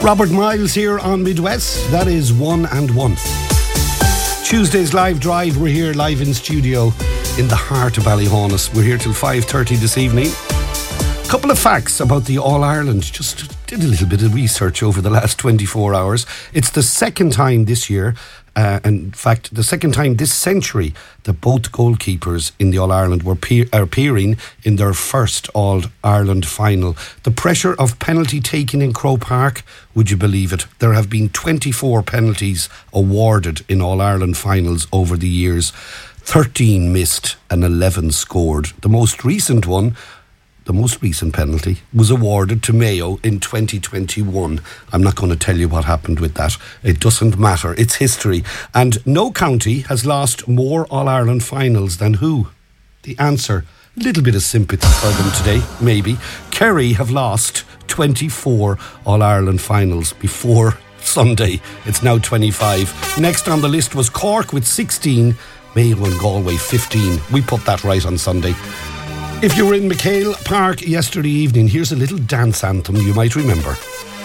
Robert Miles here on Midwest. That is 1 and 1. Tuesday's live drive. We're here live in studio in the heart of Ballyhaunis. We're here till 5:30 this evening. Couple of facts about the All-Ireland. Just did a little bit of research over the last 24 hours. It's the second time this year, in fact, the second time this century, that both goalkeepers in the All-Ireland were appearing in their first All-Ireland final. The pressure of penalty taking in Croke Park, would you believe it? There have been 24 penalties awarded in All-Ireland finals over the years. 13 missed and 11 scored. The most recent penalty was awarded to Mayo in 2021. I'm not going to tell you what happened with that. It doesn't matter. It's history. And no county has lost more All-Ireland finals than who? The answer, a little bit of sympathy for them today, maybe. Kerry have lost 24 All-Ireland finals before Sunday. It's now 25. Next on the list was Cork with 16, Mayo and Galway 15. We put that right on Sunday. If you were in McHale Park yesterday evening, here's a little dance anthem you might remember.